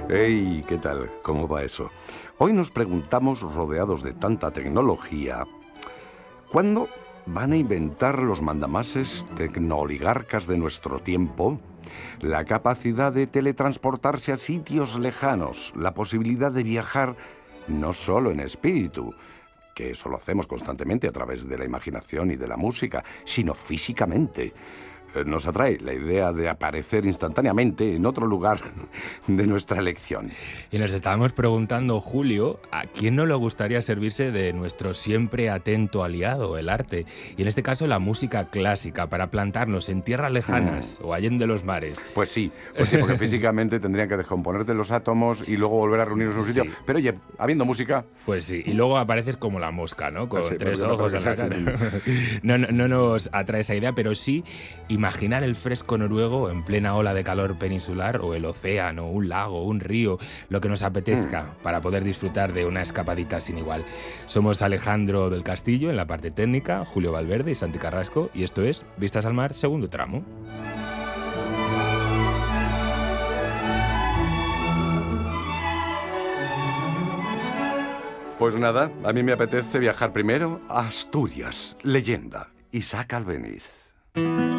Hey, ¿qué tal? ¿Cómo va eso? Hoy nos preguntamos, rodeados de tanta tecnología, ¿cuándo van a inventar los mandamases tecnooligarcas de nuestro tiempo la capacidad de teletransportarse a sitios lejanos, la posibilidad de viajar no solo en espíritu, que eso lo hacemos constantemente a través de la imaginación y de la música, sino físicamente? Nos atrae la idea de aparecer instantáneamente en otro lugar de nuestra elección. Y nos estábamos preguntando, Julio, ¿a quién no le gustaría servirse de nuestro siempre atento aliado, el arte? Y en este caso la música clásica, para plantarnos en tierras lejanas o allende los mares. Pues sí, porque físicamente tendrían que descomponerte los átomos y luego volver a reunirnos en un sitio. Sí, Pero oye, habiendo música... pues sí. Y luego apareces como la mosca, ¿no? Con Sí, tres no creo ojos que en la sea cara. así. No nos atrae esa idea, pero sí imaginar el fresco noruego en plena ola de calor peninsular, o el océano, un lago, un río, lo que nos apetezca para poder disfrutar de una escapadita sin igual. Somos Alejandro del Castillo en la parte técnica, Julio Valverde y Santi Carrasco, y esto es Vistas al Mar, segundo tramo. Pues nada, a mí me apetece viajar primero a Asturias, leyenda, Isaac Albéniz.